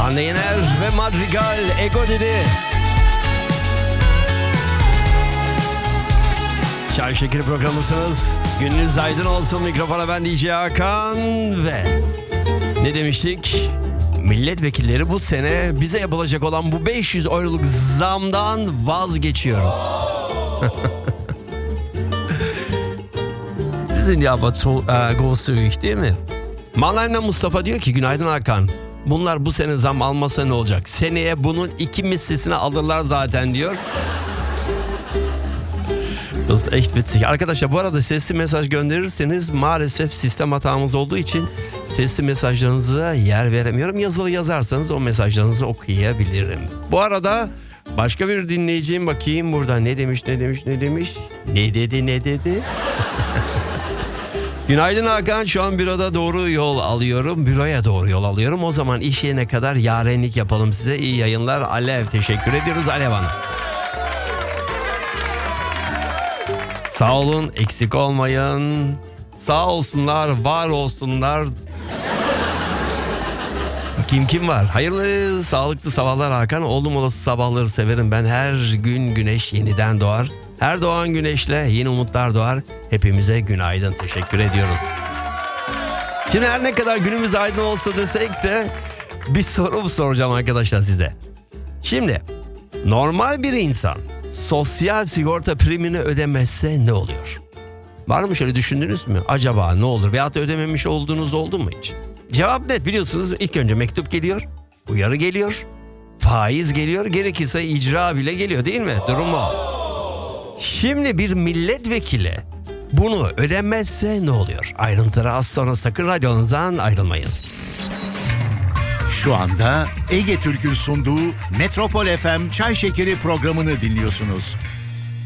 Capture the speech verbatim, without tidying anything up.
Hande Yener ve Madrigal Ego dedi. Çay Şekeri programısınız. Gününüz aydın olsun. Mikrofona ben D J Hakan ve ne demiştik? Milletvekilleri bu sene bize yapılacak olan bu beş yüz euroluk zamdan vazgeçiyoruz. Sizin ya bu großzügig değil mi? Mannheim'den Mustafa diyor ki günaydın Hakan. Bunlar bu sene zam almasa ne olacak? Seneye bunun iki mislisini alırlar zaten diyor. Das ist echt witzig. Arkadaşlar bu arada sesli mesaj gönderirseniz maalesef sistem hatamız olduğu için sesli mesajlarınıza yer veremiyorum. Yazılı yazarsanız o mesajlarınızı okuyabilirim. Bu arada başka bir dinleyeceğim bakayım burada ne demiş ne demiş ne demiş. Ne dedi ne dedi. Günaydın Hakan, şu an büroda doğru yol alıyorum. Büroya doğru yol alıyorum. O zaman iş yerine kadar yarenlik yapalım size. İyi yayınlar Alev. Teşekkür ediyoruz Alev Hanım. Sağ olun, eksik olmayın. Sağ olsunlar, var olsunlar. Kim kim var? Hayırlı, sağlıklı sabahlar Hakan. Oldum olası sabahları severim ben. Her gün güneş yeniden doğar. Her doğan güneşle yeni umutlar doğar. Hepimize günaydın. Teşekkür ediyoruz. Şimdi her ne kadar günümüz aydın olsa desek de bir soru soracağım arkadaşlar size. Şimdi normal bir insan sosyal sigorta primini ödemezse ne oluyor? Var mı şöyle düşündünüz mü? Acaba ne olur? Veyahut da ödememiş olduğunuz oldu mu hiç? Cevap net, biliyorsunuz. İlk önce mektup geliyor, uyarı geliyor, faiz geliyor, gerekirse icra bile geliyor değil mi? Durum o. Şimdi bir milletvekili bunu ödemezse ne oluyor? Ayrıntıları az sonra, sakın radyonuzdan ayrılmayın. Şu anda Ege Türk'ün sunduğu Metropol F M Çay Şekeri programını dinliyorsunuz.